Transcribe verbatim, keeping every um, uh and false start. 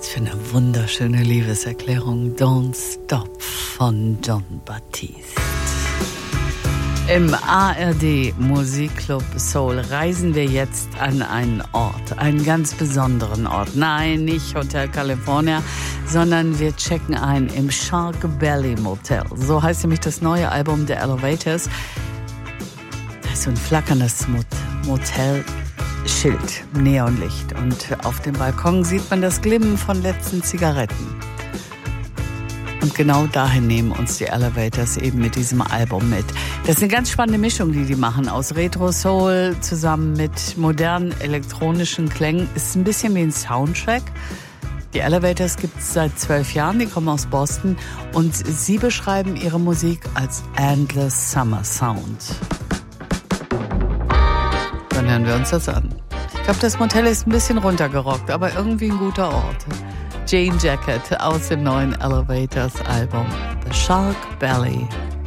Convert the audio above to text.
Für eine wunderschöne Liebeserklärung Don't Stop von Jon Batiste. Im A R D Musikclub Soul reisen wir jetzt an einen Ort, einen ganz besonderen Ort. Nein, nicht Hotel California, sondern wir checken ein im Shark Belly Motel. So heißt nämlich das neue Album der Elevators. Da ist so ein flackerndes Motel. Schild, Neonlicht und auf dem Balkon sieht man das Glimmen von letzten Zigaretten. Und genau dahin nehmen uns die Elevators eben mit diesem Album mit. Das ist eine ganz spannende Mischung, die die machen, aus Retro-Soul zusammen mit modernen elektronischen Klängen. Ist ein bisschen wie ein Soundtrack. Die Elevators gibt es seit zwölf Jahren, die kommen aus Boston und sie beschreiben ihre Musik als Endless Summer Sound. Dann hören wir uns das an. Ich glaube, das Motel ist ein bisschen runtergerockt, aber irgendwie ein guter Ort. Jane Jacket aus dem neuen Elevators Album The Shark Belly